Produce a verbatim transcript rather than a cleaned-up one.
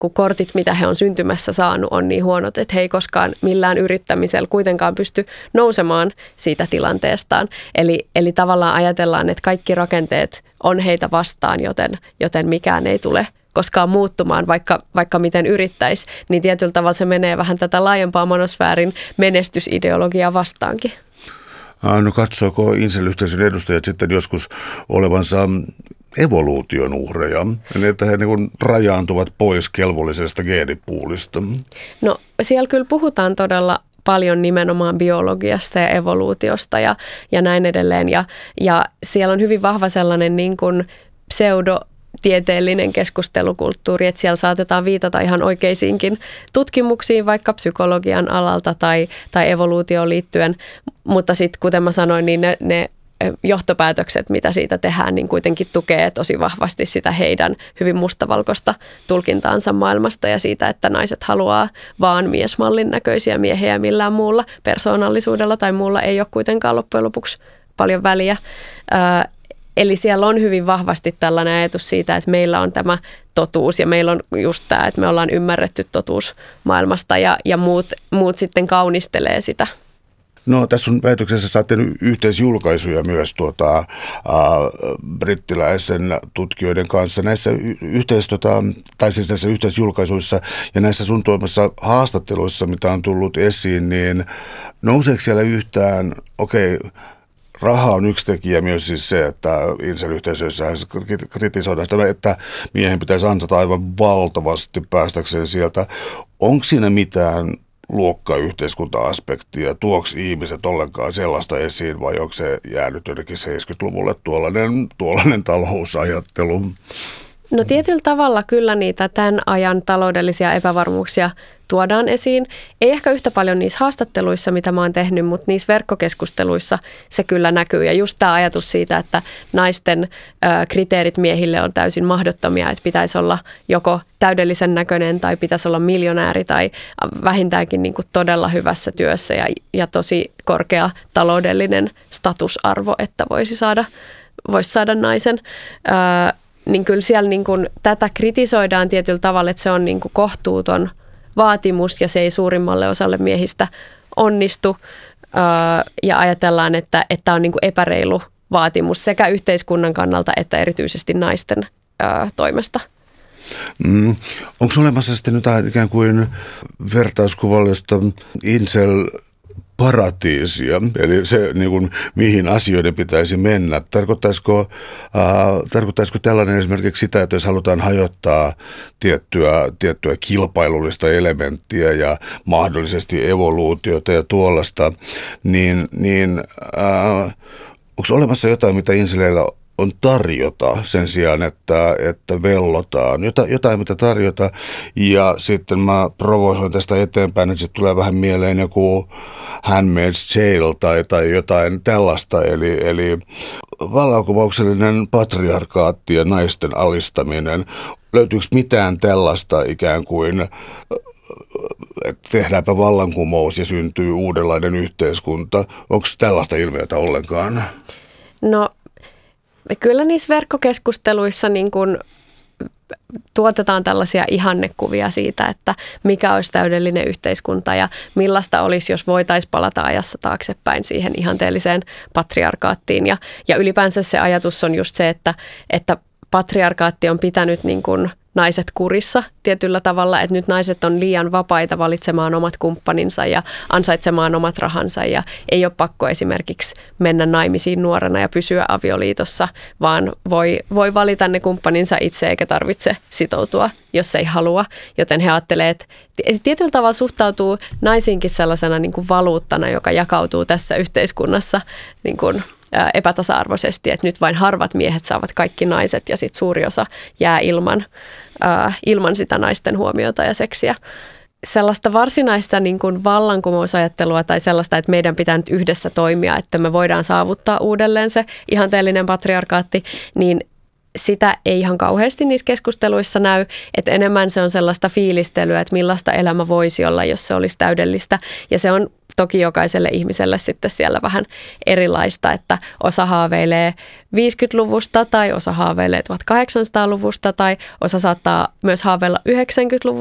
kun kortit, mitä he on syntymässä saanut, on niin huonot, että he ei koskaan millään yrittämisellä kuitenkaan pysty nousemaan siitä tilanteestaan. Eli, eli tavallaan ajatellaan, että kaikki rakenteet on heitä vastaan, joten, joten mikään ei tule koskaan muuttumaan, vaikka, vaikka miten yrittäisi, niin tietyllä tavalla se menee vähän tätä laajempaa monosfäärin menestysideologiaa vastaankin. No katsoako incel-yhteisön edustajat sitten joskus olevansa evoluution uhreja, niin että he niin rajaantuvat pois kelvollisesta geenipuulista? No siellä kyllä puhutaan todella paljon nimenomaan biologiasta ja evoluutiosta ja, ja näin edelleen. Ja, ja siellä on hyvin vahva sellainen niin kuin pseudo tieteellinen keskustelukulttuuri, että siellä saatetaan viitata ihan oikeisiinkin tutkimuksiin vaikka psykologian alalta tai, tai evoluutioon liittyen, mutta sitten kuten mä sanoin, niin ne, ne johtopäätökset, mitä siitä tehdään, niin kuitenkin tukee tosi vahvasti sitä heidän hyvin mustavalkoista tulkintaansa maailmasta ja siitä, että naiset haluaa vaan miesmallin näköisiä miehiä ja millään muulla persoonallisuudella tai muulla ei ole kuitenkaan loppujen lopuksi paljon väliä. Eli siellä on hyvin vahvasti tällainen ajatus siitä, että meillä on tämä totuus ja meillä on just tämä, että me ollaan ymmärretty totuus maailmasta ja, ja muut, muut sitten kaunistelee sitä. No tässä on väitöksessä saatte yhteisjulkaisuja myös tuota, äh, brittiläisen tutkijoiden kanssa. Näissä, yhteis, tota, tai siis näissä yhteisjulkaisuissa ja näissä sun tuomassa haastatteluissa, mitä on tullut esiin, niin nouseeko siellä yhtään, okei, okay, raha on yksi tekijä myös siis se, että incel-yhteisöissähän kritisoidaan sitä, että miehen pitäisi ansata aivan valtavasti päästäkseen sieltä. Onko siinä mitään luokkayhteiskunta-aspektia? Tuoks ihmiset ollenkaan sellaista esiin vai onko se jäänyt jotenkin seitsemänkymmentäluvulle tuollainen, tuollainen talousajattelu? No tietyllä tavalla kyllä niitä tämän ajan taloudellisia epävarmuuksia tuodaan esiin. Ei ehkä yhtä paljon niissä haastatteluissa, mitä mä oon tehnyt, mutta niissä verkkokeskusteluissa se kyllä näkyy. Ja just tämä ajatus siitä, että naisten ö, kriteerit miehille on täysin mahdottomia, että pitäisi olla joko täydellisen näköinen tai pitäisi olla miljonääri tai vähintäänkin niin kuin todella hyvässä työssä ja, ja tosi korkea taloudellinen statusarvo, että voisi saada, voisi saada naisen. Ö, niin kyllä siellä niin kuin tätä kritisoidaan tietyllä tavalla, että se on niin kuin kohtuuton vaatimus ja se ei suurimmalle osalle miehistä onnistu ja ajatellaan, että tämä on niin kuin epäreilu vaatimus sekä yhteiskunnan kannalta että erityisesti naisten toimesta. Mm. Onko olemassa sitten jotain ikään kuin vertauskuvallista incel paratiisia, eli se, niin kuin, mihin asioiden pitäisi mennä. Tarkoittaisiko, äh, tarkoittaisiko tällainen esimerkiksi sitä, että jos halutaan hajottaa tiettyä, tiettyä kilpailullista elementtiä ja mahdollisesti evoluutiota ja tuollaista, niin, niin äh, onko olemassa jotain, mitä inceleillä on tarjota sen sijaan, että, että vellotaan. Jotain, jotain, mitä tarjota. Ja sitten mä provosoin tästä eteenpäin, että sitten tulee vähän mieleen joku Handmaid's Tale tai, tai jotain tällaista. Eli, eli vallankumouksellinen patriarkaatti ja naisten alistaminen. Löytyykö mitään tällaista ikään kuin, että tehdäänpä vallankumous ja syntyy uudenlainen yhteiskunta? Onko tällaista ilmiötä ollenkaan? No, kyllä niissä verkkokeskusteluissa niin kun tuotetaan tällaisia ihannekuvia siitä, että mikä olisi täydellinen yhteiskunta ja millaista olisi, jos voitaisiin palata ajassa taaksepäin siihen ihanteelliseen patriarkaattiin. Ja, ja ylipäänsä se ajatus on just se, että, että patriarkaatti on pitänyt niin kun naiset kurissa tietyllä tavalla, että nyt naiset on liian vapaita valitsemaan omat kumppaninsa ja ansaitsemaan omat rahansa ja ei ole pakko esimerkiksi mennä naimisiin nuorena ja pysyä avioliitossa, vaan voi, voi valita ne kumppaninsa itse eikä tarvitse sitoutua, jos ei halua. Joten he ajattelee, että tietyllä tavalla suhtautuu naisiinkin sellaisena niin kuin valuuttana, joka jakautuu tässä yhteiskunnassa niin kuin epätasa-arvoisesti, että nyt vain harvat miehet saavat kaikki naiset ja sitten suuri osa jää ilman, äh, ilman sitä naisten huomiota ja seksiä. Sellaista varsinaista niin kuin vallankumousajattelua tai sellaista, että meidän pitää nyt yhdessä toimia, että me voidaan saavuttaa uudelleen se ihanteellinen patriarkaatti, niin sitä ei ihan kauheasti niissä keskusteluissa näy, että enemmän se on sellaista fiilistelyä, että millaista elämä voisi olla, jos se olisi täydellistä. Ja se on toki jokaiselle ihmiselle sitten siellä vähän erilaista, että osa haaveilee viisikymmentäluvusta tai osa haaveilee tuhatkahdeksansataaluvusta tai osa saattaa myös haaveilla yhdeksänkymmentäluvusta